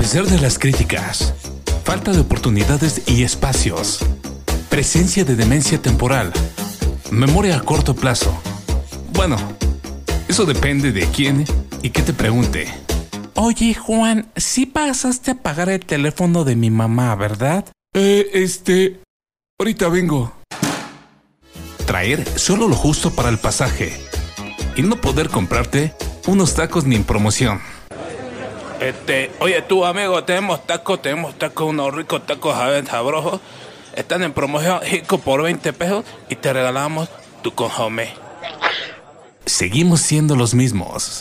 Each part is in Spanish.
pesar de las críticas, falta de oportunidades y espacios, presencia de demencia temporal, memoria a corto plazo. Bueno, eso depende de quién y qué te pregunte. Oye, Juan, sí pasaste a pagar el teléfono de mi mamá, ¿verdad? Ahorita vengo. Traer solo lo justo para el pasaje y no poder comprarte unos tacos ni en promoción. Oye tú, amigo, tenemos tacos, unos ricos tacos sabrosos. Están en promoción, rico por 20 pesos y te regalamos tu consomé. Seguimos siendo los mismos.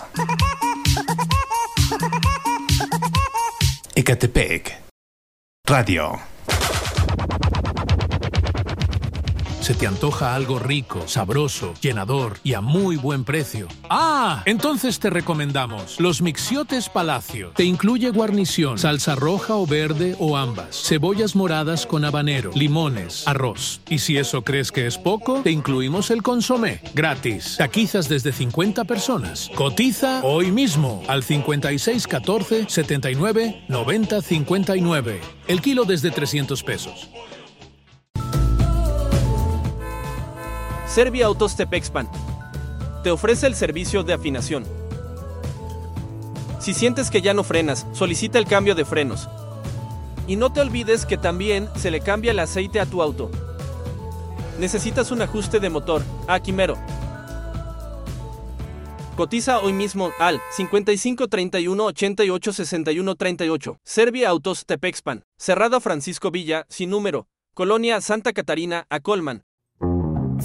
Ecatepec Radio. ¿Se te antoja algo rico, sabroso, llenador y a muy buen precio? ¡Ah! Entonces te recomendamos los Mixiotes Palacio. Te incluye guarnición, salsa roja o verde o ambas, cebollas moradas con habanero, limones, arroz. Y si eso crees que es poco, te incluimos el consomé, gratis. Taquizas desde 50 personas. Cotiza hoy mismo al 56 14 79 90 59. El kilo desde 300 pesos. Serbia Autos Tepexpan te ofrece el servicio de afinación. Si sientes que ya no frenas, solicita el cambio de frenos. Y no te olvides que también se le cambia el aceite a tu auto. ¿Necesitas un ajuste de motor? Quimero. Cotiza hoy mismo al 55 31 88 61 38. Serbia Autos Tepexpan. Cerrada Francisco Villa, sin número. Colonia Santa Catarina, Acolman.